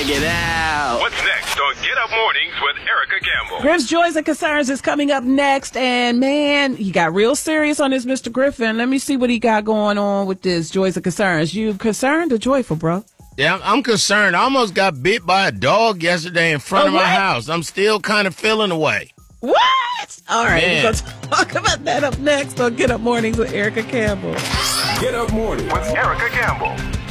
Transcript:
Check it out. What's next on Get Up Mornings with Erica Campbell? Griff's Joys and Concerns is coming up next. And, man, he got real serious on this, Mr. Griffin. Let me see what he got going on with this Joys and Concerns. You concerned or joyful, bro? Yeah, I'm concerned. I almost got bit by a dog yesterday in front of my house. I'm still kind of feeling the way. What? All right, Man. we're going to talk about that up next on Get Up Mornings with Erica Campbell. Get Up Mornings with Erica Campbell.